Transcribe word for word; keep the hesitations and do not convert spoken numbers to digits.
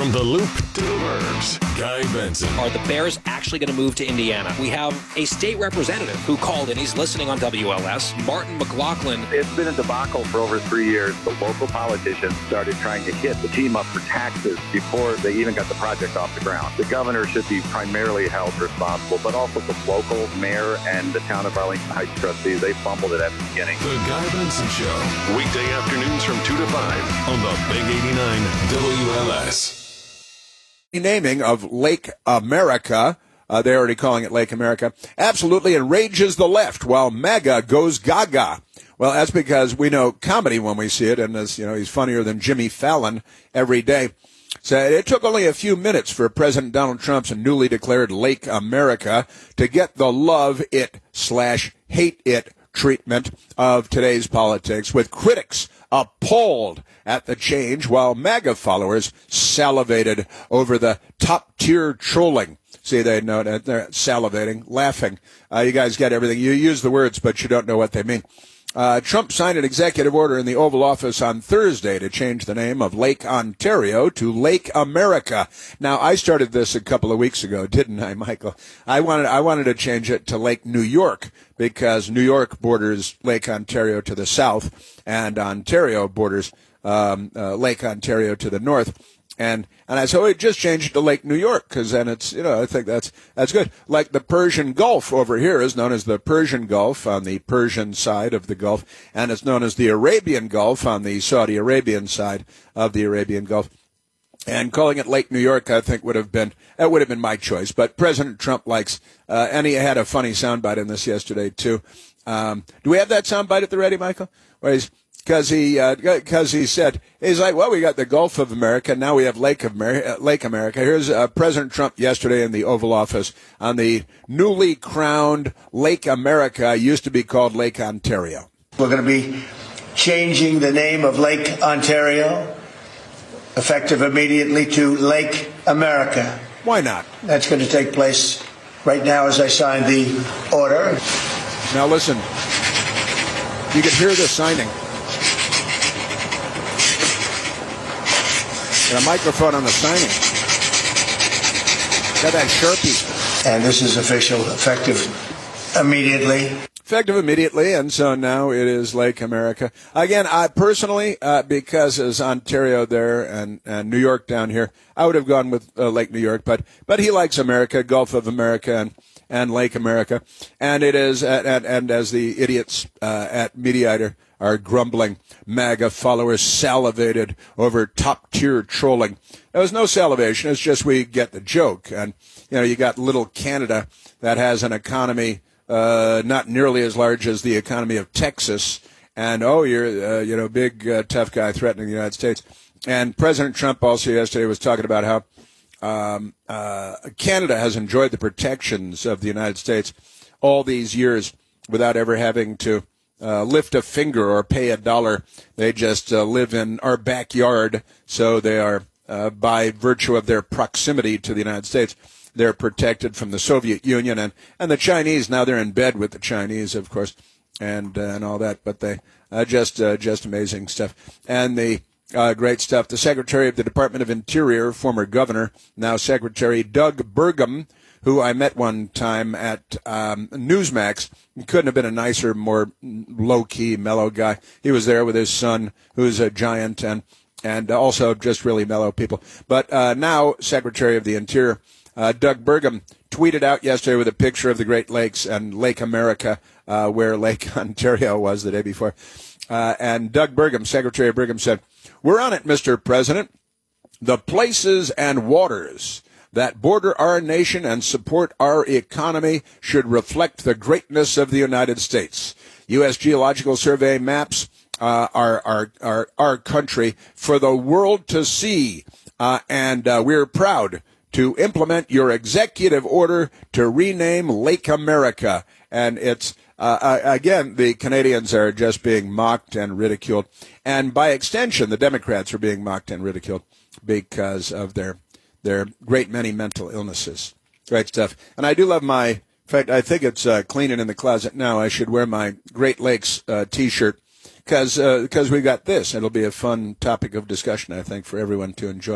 From the Loop to the Burbs, Guy Benson. Are the Bears actually going to move to Indiana? We have a state representative who called in. He's listening on W L S, Martin McLaughlin. It's been a debacle for over three years. The local politicians started trying to hit the team up for taxes before they even got the project off the ground. The governor should be primarily held responsible, but also the local mayor and the town of Arlington Heights trustees. They fumbled it at the beginning. The Guy Benson Show, weekday afternoons from two to five on the Big eighty-nine W L S. Naming of Lake America, uh, they're already calling it Lake America, absolutely enrages the left while MAGA goes gaga. Well, that's because we know comedy when we see it, and as you know, he's funnier than Jimmy Fallon every day. So it took only a few minutes for President Donald Trump's newly declared Lake America to get the love it slash hate it treatment of today's politics, with critics appalled at the change while MAGA followers salivated over the top-tier trolling. See, they know that they're salivating, laughing. Uh, you guys get everything. You use the words, but you don't know what they mean. Uh, Trump signed an executive order in the Oval Office on Thursday to change the name of Lake Ontario to Lake America. Now, I started this a couple of weeks ago, didn't I, Michael? I wanted I wanted to change it to Lake New York because New York borders Lake Ontario to the south, and Ontario borders um, uh, Lake Ontario to the north. And and I said, oh, just change it to Lake New York, because then it's, you know, I think that's that's good. Like the Persian Gulf over here is known as the Persian Gulf on the Persian side of the Gulf, and it's known as the Arabian Gulf on the Saudi Arabian side of the Arabian Gulf. And calling it Lake New York, I think, would have been that would have been my choice. But President Trump likes, uh, and he had a funny soundbite in this yesterday too. Um, do we have that soundbite at the ready, Michael? Where he's Because he, because uh, he said, he's like, well, we got the Gulf of America, now we have Lake of America. Lake America. Here's uh, President Trump yesterday in the Oval Office on the newly crowned Lake America, used to be called Lake Ontario. We're going to be changing the name of Lake Ontario, effective immediately, to Lake America. Why not? That's going to take place right now as I sign the order. Now listen, you can hear the signing. Got a microphone on the signing. Got that Sharpie. And this is official, effective immediately. Effective immediately, and so now it is Lake America. Again, I personally, uh, because it's Ontario there and, and New York down here, I would have gone with uh, Lake New York, but but he likes America, Gulf of America, and, and Lake America. And it is, and, and, and as the idiots uh, at Mediator are grumbling, MAGA followers salivated over top-tier trolling. There was no salivation. It's just we get the joke. And, you know, you got little Canada that has an economy uh, not nearly as large as the economy of Texas. And, oh, you're, uh, you know, big, uh, tough guy threatening the United States. And President Trump also yesterday was talking about how um, uh, Canada has enjoyed the protections of the United States all these years without ever having to Uh, lift a finger or pay a dollar. They just uh, live in our backyard, so they are, uh, by virtue of their proximity to the United States, they're protected from the Soviet Union and, and the Chinese. Now they're in bed with the Chinese, of course, and uh, and all that. But they uh, just uh, just amazing stuff. And the uh, great stuff. The Secretary of the Department of Interior, former governor, now Secretary Doug Burgum, who I met one time at um, Newsmax. He couldn't have been a nicer, more low-key, mellow guy. He was there with his son, who's a giant, and and also just really mellow people. But uh, now, Secretary of the Interior, uh, Doug Burgum, tweeted out yesterday with a picture of the Great Lakes and Lake America, uh, where Lake Ontario was the day before. Uh, and Doug Burgum, Secretary Burgum, said, "We're on it, Mister President. The places and waters that border our nation and support our economy should reflect the greatness of the United States. U S Geological Survey maps uh, our, our, our, our country for the world to see, uh, and uh, we're proud to implement your executive order to rename Lake America." And it's, uh, again, the Canadians are just being mocked and ridiculed. And by extension, the Democrats are being mocked and ridiculed because of their their great many mental illnesses. Great stuff. And I do love my, in fact, I think it's uh, cleaning in the closet now. I should wear my Great Lakes uh, T-shirt because uh, because we got this. It'll be a fun topic of discussion, I think, for everyone to enjoy.